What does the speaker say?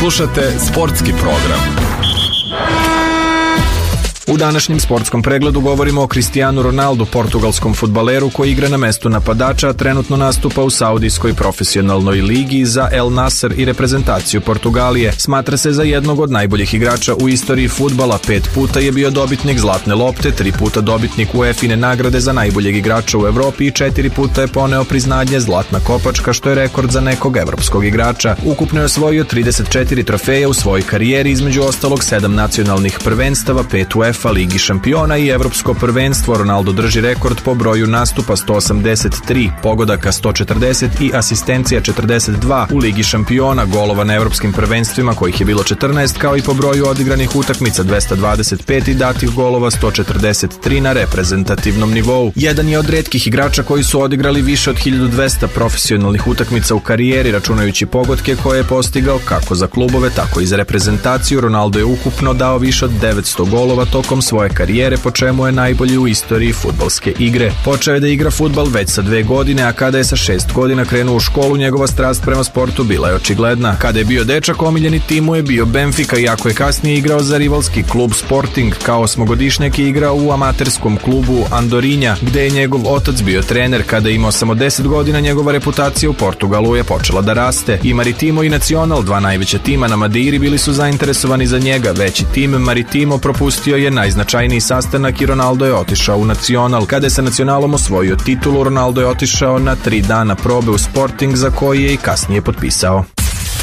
Slušate sportski program. U današnjem sportskom pregledu govorimo o Cristiano Ronaldu, portugalskom fudbaleru koji igra na mestu napadača, a trenutno nastupa u saudijskoj profesionalnoj ligi za El Nasr i reprezentaciju Portugalije. Smatra se za jednog od najboljih igrača u istoriji fudbala, 5 puta je bio dobitnik Zlatne lopte, 3 puta dobitnik UEFA-ine nagrade za najboljeg igrača u Evropi i 4 puta je poneo priznanje Zlatna kopačka, što je rekord za nekog evropskog igrača. Ukupno je osvojio 34 trofeja u svojoj karijeri, između ostalog 7 nacionalnih prvenstava, 5 UEFA Ligi šampiona i evropsko prvenstvo. Ronaldo drži rekord po broju nastupa 183, pogodaka 140 i asistencija 42 u Ligi šampiona, golova na evropskim prvenstvima kojih je bilo 14, kao i po broju odigranih utakmica 225 i datih golova 143 na reprezentativnom nivou. Jedan je od retkih igrača koji su odigrali više od 1200 profesionalnih utakmica u karijeri, računajući pogodke koje je postigao kako za klubove, tako i za reprezentaciju. Ronaldo je ukupno dao više od 900 golova tokom svoje karijere, po čemu je najbolji u istoriji fudbalske igre. Počeo je da igra fudbal već sa 2 godine, a kada je sa 6 godina krenuo u školu, njegova strast prema sportu bila je očigledna. Kada je bio dečak, omiljeni tim mu je bio Benfica, iako je kasnije igrao za rivalski klub Sporting. Kao 8-godišnjak je igrao u amaterskom klubu Andorinja, gde je njegov otac bio trener. Kada je imao samo 10 godina, njegova reputacija u Portugalu je počela da raste. I Maritimo i Nacional, 2 najveća tima na Madeiri, bili su zainteresovani za njega. Veći tim Maritimo propustio je najznačajniji sastanak i Ronaldo je otišao u Nacional. Kada je sa Nacionalom osvojio titulu, Ronaldo je otišao na 3 dana probe u Sporting, za koji je i kasnije potpisao.